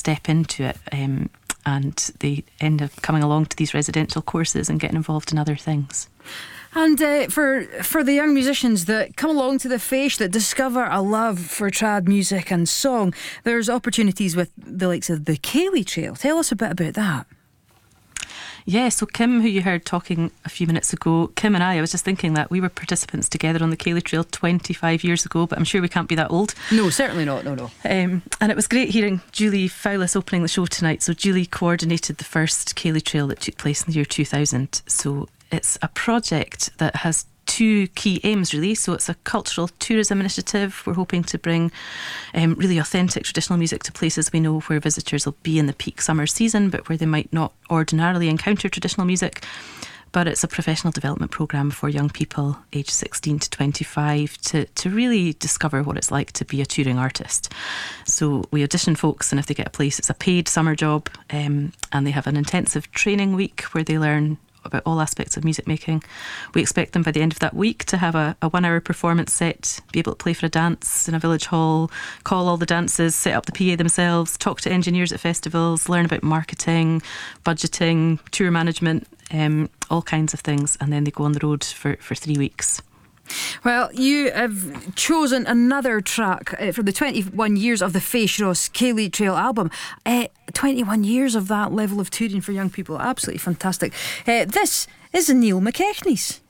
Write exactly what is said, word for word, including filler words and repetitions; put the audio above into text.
step into it. Um, and they end up coming along to these residential courses and getting involved in other things. And uh, for for the young musicians that come along to the Fèis, that discover a love for trad music and song, there's opportunities with the likes of the Cayley Trail. Tell us a bit about that. Yeah, so Kim, who you heard talking a few minutes ago, Kim and I, I was just thinking that we were participants together on the Cayley Trail twenty-five years ago, but I'm sure we can't be that old. No, certainly not, no, no. Um, and it was great hearing Julie Fowlis opening the show tonight. So Julie coordinated the first Cayley Trail that took place in the year two thousand. So it's a project that has two key aims, really. So it's a cultural tourism initiative. We're hoping to bring um, really authentic traditional music to places we know where visitors will be in the peak summer season, but where they might not ordinarily encounter traditional music. But it's a professional development programme for young people aged sixteen to twenty-five to, to really discover what it's like to be a touring artist. So we audition folks, and if they get a place, it's a paid summer job, um, and they have an intensive training week where they learn about all aspects of music making. We expect them by the end of that week to have a, a one hour performance set, be able to play for a dance in a village hall, call all the dances, set up the P A themselves, talk to engineers at festivals, learn about marketing, budgeting, tour management, um, all kinds of things, and then they go on the road for, for three weeks. Well, you have chosen another track uh, from the twenty-one years of the Fèis Ross Cayley Trail album. Uh, twenty-one years of that level of touring for young people. Absolutely fantastic. Uh, this is Neil McKechnie's.